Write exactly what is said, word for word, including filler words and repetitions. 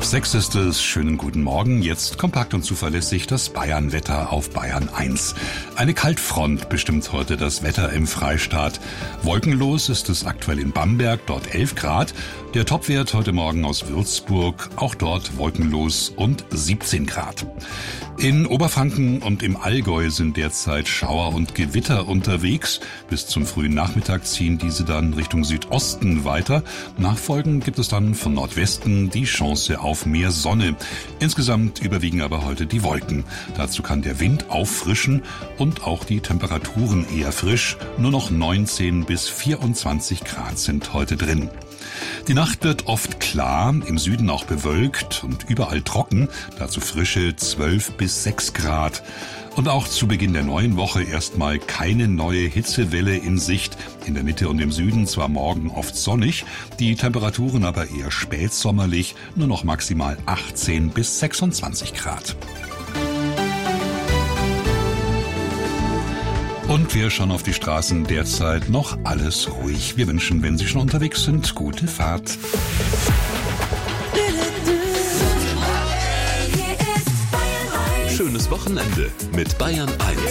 Halb sechs ist es. Schönen guten Morgen. Jetzt kompakt und zuverlässig das Bayern-Wetter auf Bayern eins. Eine Kaltfront bestimmt heute das Wetter im Freistaat. Wolkenlos ist es aktuell in Bamberg, dort elf Grad. Der Topwert heute Morgen aus Würzburg, auch dort wolkenlos und siebzehn Grad. In Oberfranken und im Allgäu sind derzeit Schauer und Gewitter unterwegs. Bis zum frühen Nachmittag ziehen diese dann Richtung Südosten weiter. Nachfolgend gibt es dann von Nordwesten die Chance auf mehr Sonne. Insgesamt überwiegen aber heute die Wolken. Dazu kann der Wind auffrischen und auch die Temperaturen eher frisch. Nur noch neunzehn bis vierundzwanzig Grad sind heute drin. Die Nacht wird oft klar, im Süden auch bewölkt und überall trocken, dazu frische zwölf bis sechs Grad. Und auch zu Beginn der neuen Woche erstmal keine neue Hitzewelle in Sicht. In der Mitte und im Süden zwar morgen oft sonnig, die Temperaturen aber eher spätsommerlich, nur noch maximal achtzehn bis sechsundzwanzig Grad. Und wir schauen auf die Straßen, derzeit noch alles ruhig. Wir wünschen, wenn Sie schon unterwegs sind, gute Fahrt. Schönes Wochenende mit Bayern eins.